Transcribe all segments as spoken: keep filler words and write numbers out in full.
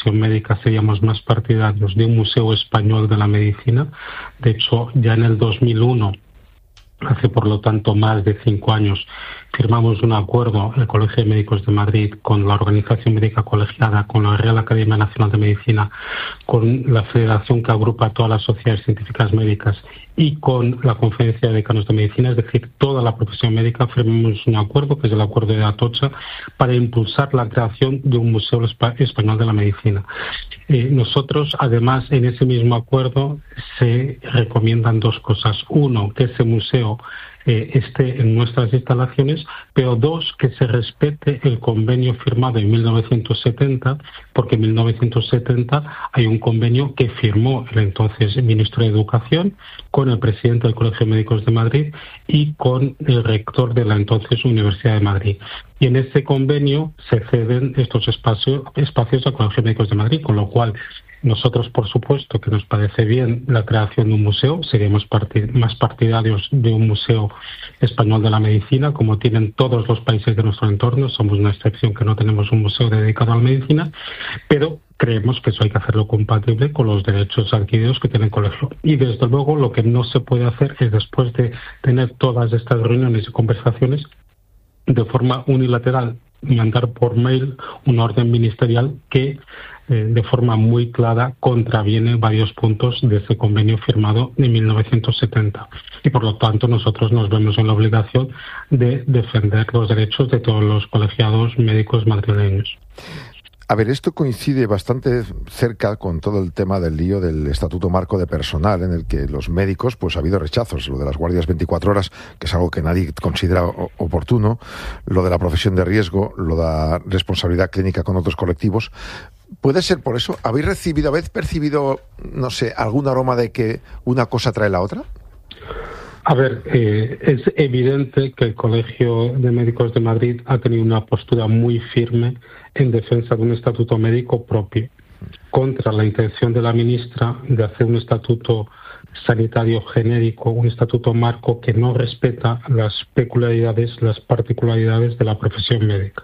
médica seríamos más partidarios de un Museo Español de la Medicina. De hecho, ya en el dos mil uno, hace por lo tanto más de cinco años, firmamos un acuerdo, el Colegio de Médicos de Madrid, con la Organización Médica Colegiada, con la Real Academia Nacional de Medicina, con la federación que agrupa todas las sociedades científicas médicas y con la Conferencia de Decanos de Medicina, es decir, toda la profesión médica, firmamos un acuerdo, que es el Acuerdo de Atocha, para impulsar la creación de un Museo Español de la Medicina. Eh, nosotros, además, en ese mismo acuerdo se recomiendan dos cosas. Uno, que ese museo Eh, esté en nuestras instalaciones, pero dos, que se respete el convenio firmado en mil novecientos setenta, porque en mil novecientos setenta hay un convenio que firmó el entonces ministro de Educación con el presidente del Colegio de Médicos de Madrid y con el rector de la entonces Universidad de Madrid. Y en ese convenio se ceden estos espacios, espacios al Colegio de Médicos de Madrid, con lo cual nosotros, por supuesto, que nos parece bien la creación de un museo, seríamos partid- más partidarios de un Museo Español de la Medicina, como tienen todos los países de nuestro entorno. Somos una excepción que no tenemos un museo dedicado a la medicina, pero creemos que eso hay que hacerlo compatible con los derechos adquiridos que tiene el colegio. Y desde luego lo que no se puede hacer es, después de tener todas estas reuniones y conversaciones, de forma unilateral mandar por mail un orden ministerial que eh, de forma muy clara contraviene varios puntos de ese convenio firmado en mil novecientos setenta. Y por lo tanto nosotros nos vemos en la obligación de defender los derechos de todos los colegiados médicos madrileños. A ver, esto coincide bastante cerca con todo el tema del lío del Estatuto Marco de Personal, en el que los médicos, pues ha habido rechazos, lo de las guardias veinticuatro horas, que es algo que nadie considera oportuno, lo de la profesión de riesgo, lo de la responsabilidad clínica con otros colectivos. ¿Puede ser por eso? ¿Habéis recibido, habéis percibido, no sé, algún aroma de que una cosa trae la otra? A ver, eh, es evidente que el Colegio de Médicos de Madrid ha tenido una postura muy firme en defensa de un estatuto médico propio, contra la intención de la ministra de hacer un estatuto sanitario genérico, un estatuto marco que no respeta las peculiaridades, las particularidades de la profesión médica.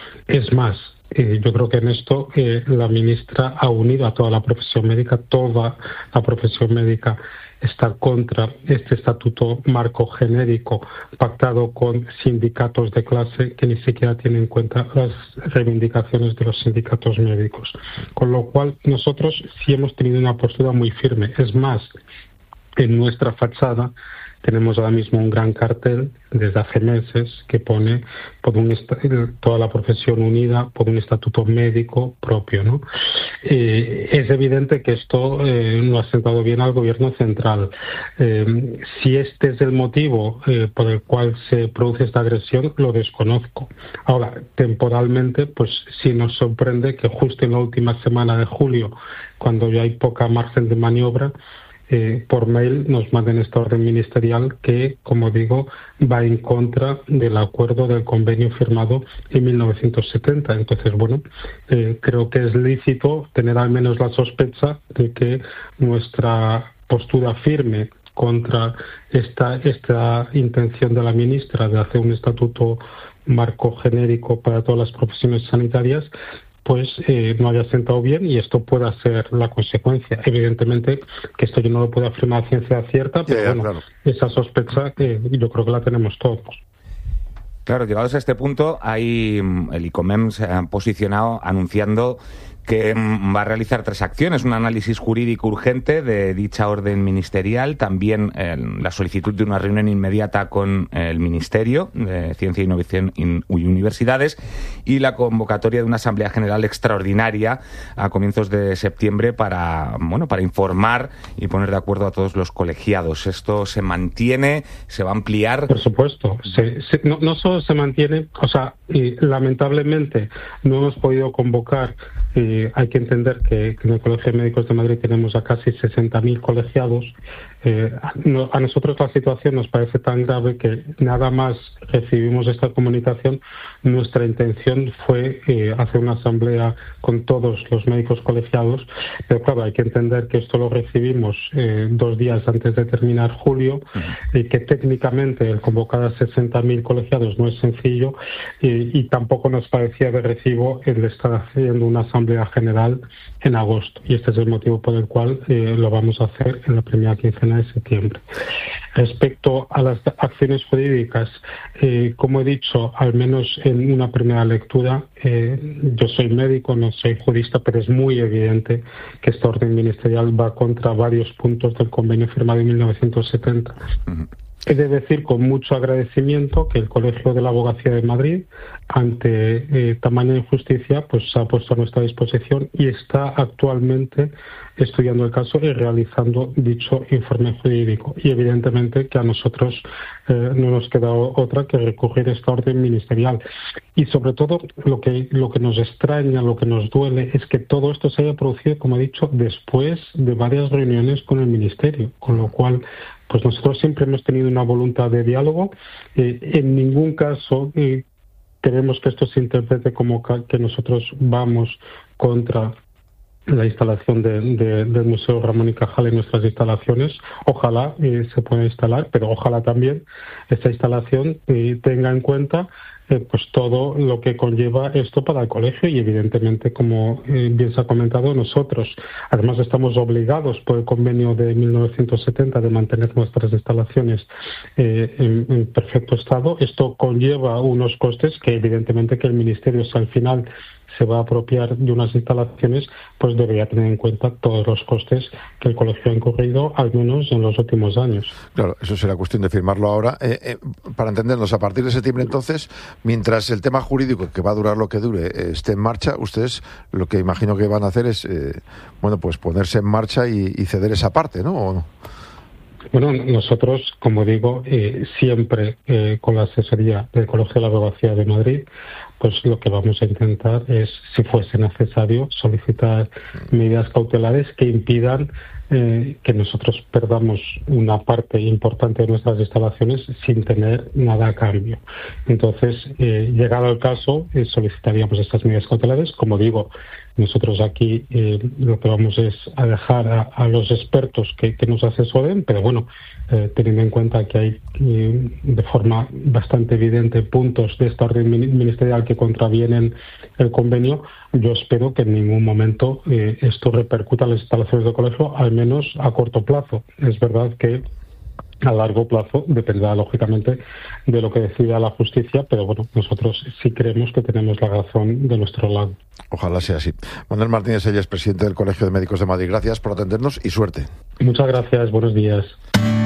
Es más, eh, yo creo que en esto eh, la ministra ha unido a toda la profesión médica, toda la profesión médica está contra este estatuto marco genérico pactado con sindicatos de clase que ni siquiera tienen en cuenta las reivindicaciones de los sindicatos médicos. Con lo cual nosotros sí hemos tenido una postura muy firme. Es más, en nuestra fachada tenemos ahora mismo un gran cartel desde hace meses que pone por un est- toda la profesión unida por un estatuto médico propio, ¿no? Eh, es evidente que esto eh, no ha sentado bien al gobierno central. Eh, si este es el motivo eh, por el cual se produce esta agresión, lo desconozco. Ahora, temporalmente, pues sí nos sorprende que justo en la última semana de julio, cuando ya hay poca margen de maniobra, Eh, por mail nos manden esta orden ministerial que, como digo, va en contra del acuerdo del convenio firmado en mil novecientos setenta. Entonces, bueno, eh, creo que es lícito tener al menos la sospecha de que nuestra postura firme contra esta, esta intención de la ministra de hacer un estatuto marco genérico para todas las profesiones sanitarias pues eh, no haya sentado bien y esto pueda ser la consecuencia. Evidentemente que esto yo no lo puedo afirmar a ciencia cierta, pero yeah, bueno, claro. Esa sospecha que yo creo que la tenemos todos. Claro, llegados a este punto, hay, el ICOMEM se ha posicionado anunciando que va a realizar tres acciones: un análisis jurídico urgente de dicha orden ministerial, también eh, la solicitud de una reunión inmediata con el Ministerio de Ciencia, Innovación y Universidades y la convocatoria de una Asamblea General extraordinaria a comienzos de septiembre para, bueno, para informar y poner de acuerdo a todos los colegiados. ¿Esto se mantiene? ¿Se va a ampliar? Por supuesto. Se, se, no, no solo se mantiene, o sea, y, lamentablemente no hemos podido convocar. Eh, hay que entender que, que en el Colegio de Médicos de Madrid tenemos a casi sesenta mil colegiados. Eh, no, a nosotros la situación nos parece tan grave que nada más recibimos esta comunicación, nuestra intención fue eh, hacer una asamblea con todos los médicos colegiados, pero claro, hay que entender que esto lo recibimos eh, dos días antes de terminar julio y que técnicamente el convocar a sesenta mil colegiados no es sencillo y, y, y tampoco nos parecía de recibo el estar haciendo una asamblea general en agosto, y este es el motivo por el cual eh, lo vamos a hacer en la primera quincena de septiembre. Respecto a las acciones jurídicas, eh, como he dicho, al menos en una primera lectura, eh, yo soy médico, no soy jurista, pero es muy evidente que esta orden ministerial va contra varios puntos del convenio firmado en mil novecientos setenta. Uh-huh. He de decir con mucho agradecimiento que el Colegio de la Abogacía de Madrid, ante eh, tamaña injusticia, pues se ha puesto a nuestra disposición y está actualmente estudiando el caso y realizando dicho informe jurídico. Y evidentemente que a nosotros eh, no nos queda otra que recurrir a esta orden ministerial. Y sobre todo lo que, lo que nos extraña, lo que nos duele, es que todo esto se haya producido, como he dicho, después de varias reuniones con el Ministerio, con lo cual pues nosotros siempre hemos tenido una voluntad de diálogo. Eh, en ningún caso eh, queremos que esto se interprete como que nosotros vamos contra la instalación de, de, del Museo Ramón y Cajal en nuestras instalaciones. Ojalá eh, se pueda instalar, pero ojalá también esta instalación eh, tenga en cuenta eh, pues todo lo que conlleva esto para el colegio y evidentemente, como eh, bien se ha comentado, nosotros además estamos obligados por el convenio de mil novecientos setenta de mantener nuestras instalaciones eh, en, en perfecto estado. Esto conlleva unos costes que evidentemente que el Ministerio, si al final se va a apropiar de unas instalaciones, pues debería tener en cuenta todos los costes que el colegio ha incurrido, al menos en los últimos años. Claro, eso será cuestión de firmarlo ahora. Eh, eh, para entendernos, a partir de septiembre, entonces, mientras el tema jurídico, que va a durar lo que dure, eh, esté en marcha, ustedes lo que imagino que van a hacer es, eh, bueno, pues ponerse en marcha y, y ceder esa parte, ¿no? ¿O no? Bueno, nosotros, como digo, eh, siempre eh, con la asesoría del Colegio de la Abogacía de Madrid, pues lo que vamos a intentar es, si fuese necesario, solicitar medidas cautelares que impidan eh, que nosotros perdamos una parte importante de nuestras instalaciones sin tener nada a cambio. Entonces, eh, llegado el caso, eh, solicitaríamos estas medidas cautelares. Como digo, nosotros aquí eh, lo que vamos es a dejar a, a los expertos que, que nos asesoren, pero bueno, eh, teniendo en cuenta que hay eh, de forma bastante evidente puntos de esta orden ministerial que contravienen el convenio, yo espero que en ningún momento eh, esto repercuta en las instalaciones del colegio, al menos a corto plazo. Es verdad que a largo plazo dependerá, lógicamente, de lo que decida la justicia, pero bueno, nosotros sí creemos que tenemos la razón de nuestro lado. Ojalá sea así. Manuel Martínez Selles, presidente del Colegio de Médicos de Madrid, gracias por atendernos y suerte. Muchas gracias, buenos días.